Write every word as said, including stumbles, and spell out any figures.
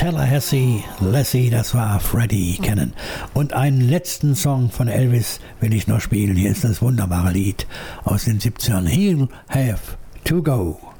Tallahassee, Lassie, das war Freddie kennen. Und einen letzten Song von Elvis will ich noch spielen. Hier ist das wunderbare Lied aus den siebzigern. He'll have to go.